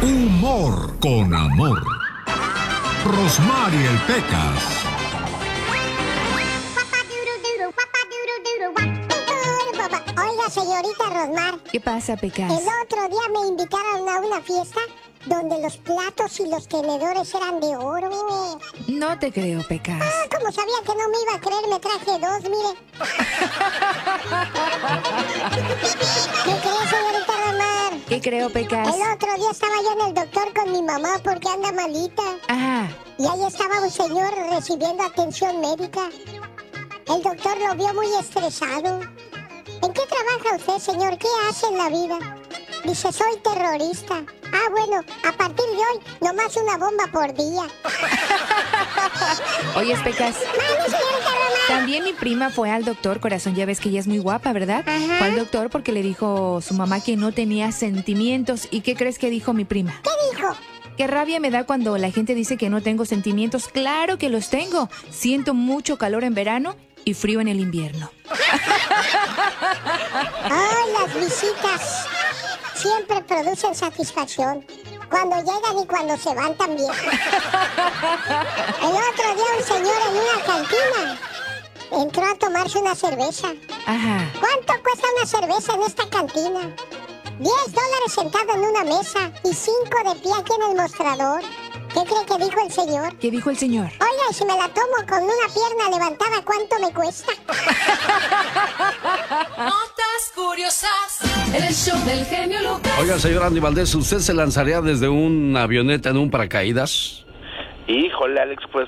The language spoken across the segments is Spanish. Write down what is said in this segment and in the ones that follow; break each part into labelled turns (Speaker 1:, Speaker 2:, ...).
Speaker 1: Humor con amor. Rosmarie el Pecas.
Speaker 2: Oiga, señorita Rosmar.
Speaker 3: ¿Qué pasa, Pecas?
Speaker 2: El otro día me invitaron a una fiesta donde los platos y los tenedores eran de oro, mire.
Speaker 3: No te creo, Pecas.
Speaker 2: Como sabía que no me iba a creer, me traje dos, mire. ¿Qué cree, señorita Rosmar?
Speaker 3: ¿Qué creo, Pecas?
Speaker 2: El otro día estaba yo en el doctor con mi mamá porque anda malita.
Speaker 3: Ajá.
Speaker 2: Y ahí estaba un señor recibiendo atención médica. El doctor lo vio muy estresado. ¿En qué trabaja usted, señor? ¿Qué hace en la vida? Dice, soy terrorista. Ah, bueno, a partir de hoy, nomás una bomba por día.
Speaker 3: Oye, Pecas.
Speaker 2: Mande, señorita Rosmar.
Speaker 3: También mi prima fue al doctor, corazón, ya ves que ella es muy guapa, ¿verdad?
Speaker 2: Ajá.
Speaker 3: Fue al doctor porque le dijo su mamá que no tenía sentimientos. ¿Y qué crees que dijo mi prima?
Speaker 2: ¿Qué dijo?
Speaker 3: Qué rabia me da cuando la gente dice que no tengo sentimientos. ¡Claro que los tengo! Siento mucho calor en verano y frío en el invierno.
Speaker 2: Ay, las visitas siempre producen satisfacción. Cuando llegan y cuando se van también. El otro día un señor en una cantina entró a tomarse una cerveza.
Speaker 3: Ajá.
Speaker 2: ¿Cuánto cuesta una cerveza en esta cantina? $10 sentado en una mesa y 5 de pie aquí en el mostrador. ¿Qué cree que dijo el señor?
Speaker 3: ¿Qué dijo el señor?
Speaker 2: Oiga, y si me la tomo con una pierna levantada, ¿cuánto me cuesta?
Speaker 4: Notas curiosas, el show del genio Lucas.
Speaker 5: Oiga, señor Andy Valdés, ¿usted se lanzaría desde una avioneta en un paracaídas?
Speaker 6: Híjole, Alex, pues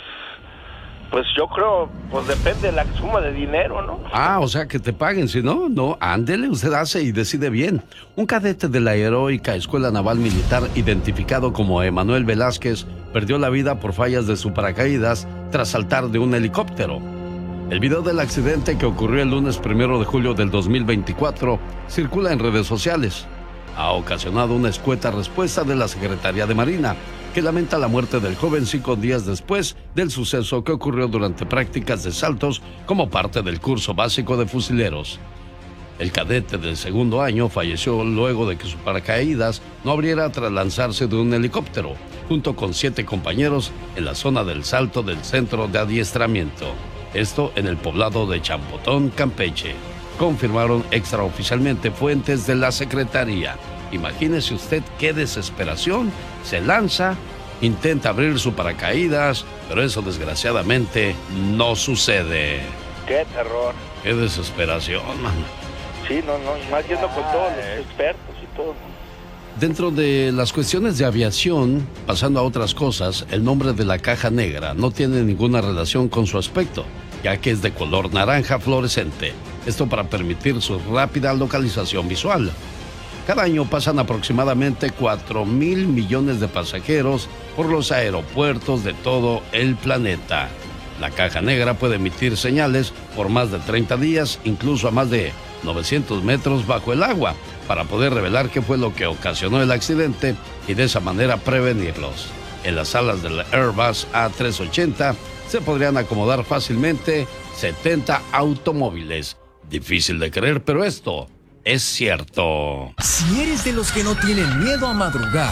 Speaker 6: yo creo, pues depende de la suma de dinero, ¿no?
Speaker 5: Ah, o sea, que te paguen, si no, no, ándele, usted hace y decide bien. Un cadete de la heroica Escuela Naval Militar, identificado como Emanuel Velázquez, perdió la vida por fallas de su paracaídas tras saltar de un helicóptero. El video del accidente, que ocurrió el lunes 1 de julio del 2024, circula en redes sociales. Ha ocasionado una escueta respuesta de la Secretaría de Marina, que lamenta la muerte del joven 5 días después del suceso que ocurrió durante prácticas de saltos como parte del curso básico de fusileros. El cadete del segundo año falleció luego de que su paracaídas no abriera tras lanzarse de un helicóptero, junto con 7 compañeros en la zona del salto del centro de adiestramiento. Esto en el poblado de Champotón, Campeche. Confirmaron extraoficialmente fuentes de la Secretaría. Imagínese usted qué desesperación. Se lanza, intenta abrir su paracaídas, pero eso desgraciadamente no sucede.
Speaker 6: Qué terror.
Speaker 5: Qué desesperación, man.
Speaker 6: Sí, no, más yendo con todos los expertos y todo.
Speaker 5: Dentro de las cuestiones de aviación, pasando a otras cosas, el nombre de la caja negra no tiene ninguna relación con su aspecto, ya que es de color naranja fluorescente. Esto para permitir su rápida localización visual. Cada año pasan aproximadamente 4,000 millones de pasajeros por los aeropuertos de todo el planeta. La caja negra puede emitir señales por más de 30 días, incluso a más de 900 metros bajo el agua, para poder revelar qué fue lo que ocasionó el accidente y de esa manera prevenirlos. En las salas del Airbus A380 se podrían acomodar fácilmente 70 automóviles. Difícil de creer, pero esto es cierto.
Speaker 7: Si eres de los que no tienen miedo a madrugar,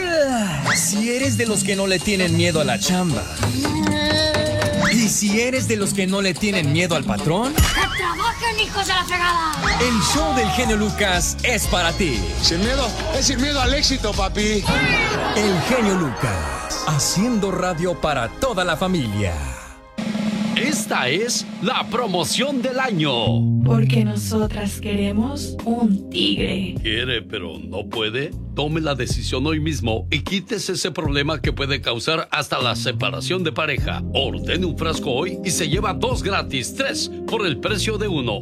Speaker 7: si eres de los que no le tienen miedo a la chamba, y si eres de los que no le tienen miedo al patrón,
Speaker 4: ¡que trabajen, hijos de la fregada!
Speaker 7: el show del genio Lucas es para ti.
Speaker 8: Sin miedo, es sin miedo al éxito, papi.
Speaker 7: El genio Lucas, haciendo radio para toda la familia.
Speaker 5: Esta es la promoción del año.
Speaker 9: Porque nosotras queremos un tigre.
Speaker 5: ¿Quiere pero no puede? Tome la decisión hoy mismo y quítese ese problema que puede causar hasta la separación de pareja. Ordene un frasco hoy y se lleva 2 gratis, 3 por el precio de 1.